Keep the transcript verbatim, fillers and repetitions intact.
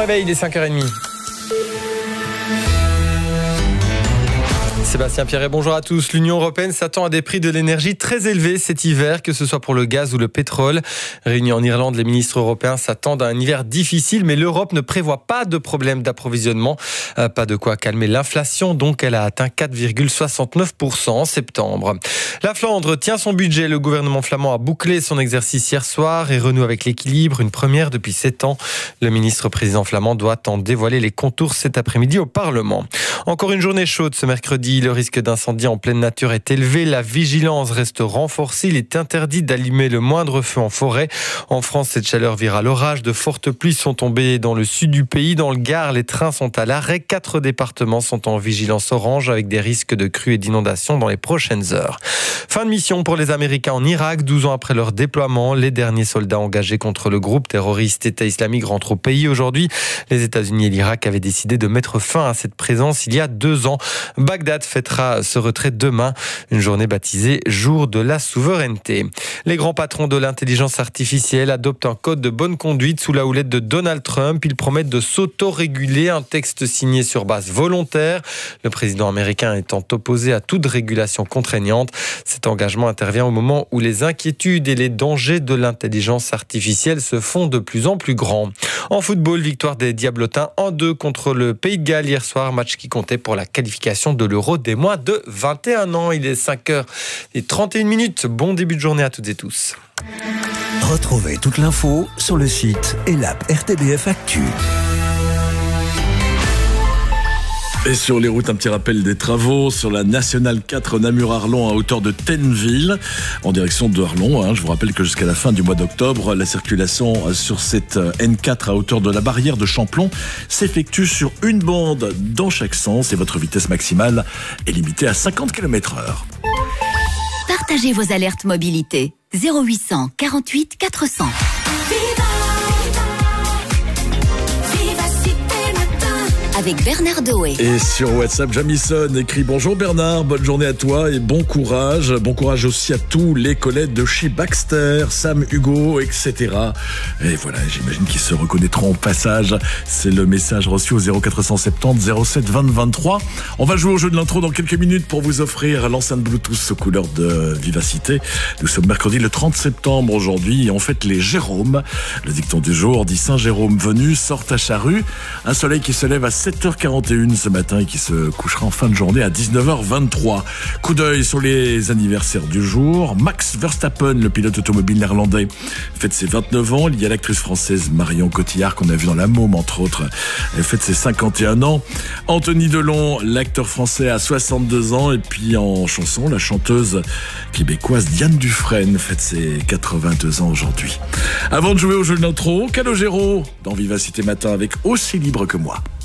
réveil, il est cinq heures trente. Sébastien Pierret, bonjour à tous. L'Union européenne s'attend à des prix de l'énergie très élevés cet hiver, que ce soit pour le gaz ou le pétrole. Réunis en Irlande, les ministres européens s'attendent à un hiver difficile, mais l'Europe ne prévoit pas de problème d'approvisionnement. Euh, pas de quoi calmer l'inflation, donc elle a atteint quatre virgule soixante-neuf pour cent en septembre. La Flandre tient son budget. Le gouvernement flamand a bouclé son exercice hier soir et renoue avec l'équilibre, une première depuis sept ans. Le ministre président flamand doit en dévoiler les contours cet après-midi au Parlement. Encore une journée chaude ce mercredi. Le risque d'incendie en pleine nature est élevé. La vigilance reste renforcée. Il est interdit d'allumer le moindre feu en forêt. En France, cette chaleur vire à l'orage. De fortes pluies sont tombées dans le sud du pays. Dans le Gard, les trains sont à l'arrêt. Quatre départements sont en vigilance orange avec des risques de crues et d'inondations dans les prochaines heures. Fin de mission pour les Américains en Irak. douze ans après leur déploiement, les derniers soldats engagés contre le groupe terroriste État islamique rentrent au pays aujourd'hui. Les États-Unis et l'Irak avaient décidé de mettre fin à cette présence il y a deux ans. Bagdad fêtera ce retrait demain, une journée baptisée Jour de la souveraineté. Les grands patrons de l'intelligence artificielle adoptent un code de bonne conduite sous la houlette de Donald Trump. Ils promettent de s'auto-réguler, un texte signé sur base volontaire. Le président américain étant opposé à toute régulation contraignante. Cet engagement intervient au moment où les inquiétudes et les dangers de l'intelligence artificielle se font de plus en plus grands. En football, victoire des Diablotins en deux contre le Pays de Galles hier soir, match qui comptait pour la qualification de l'Euro des moins de vingt et un ans. Il est cinq heures trente et une minutes. Bon début de journée à toutes et tous. Retrouvez toute l'info sur le site et l'app R T B F Actu. Et sur les routes, un petit rappel des travaux sur la Nationale quatre Namur-Arlon à hauteur de Tenneville, en direction de Arlon. Hein. Je vous rappelle que jusqu'à la fin du mois d'octobre, la circulation sur cette N quatre à hauteur de la barrière de Champlon s'effectue sur une bande dans chaque sens et votre vitesse maximale est limitée à cinquante kilomètres heure. Partagez vos alertes mobilité. zéro huit cent quarante-huit quatre cents. Avec Bernard Doé. Et sur WhatsApp, Jamison écrit « Bonjour Bernard, bonne journée à toi et bon courage. Bon courage aussi à tous les collègues de chez Baxter, Sam, Hugo, et cetera » Et voilà, j'imagine qu'ils se reconnaîtront au passage. C'est le message reçu au zéro quatre cent soixante-dix zéro sept vingt vingt-trois. On va jouer au jeu de l'intro dans quelques minutes pour vous offrir l'enceinte Bluetooth aux couleurs de Vivacité. Nous sommes mercredi le trente septembre aujourd'hui et on fête les Jérômes. Le dicton du jour dit « Saint Jérôme venu, sort ta charrue ». Un soleil qui se lève à sept heures quarante et une ce matin et qui se couchera en fin de journée à dix-neuf heures vingt-trois. Coup d'œil sur les anniversaires du jour. Max Verstappen, le pilote automobile néerlandais, fête ses vingt-neuf ans. Il y a l'actrice française Marion Cotillard qu'on a vu dans La Môme entre autres. Elle fête ses cinquante et un ans. Anthony Delon, l'acteur français, a soixante-deux ans. Et puis en chanson, la chanteuse québécoise Diane Dufresne fête ses quatre-vingt-deux ans aujourd'hui. Avant de jouer au jeu de l'intro, Calogero dans Vivacité Matin avec Aussi libre que moi.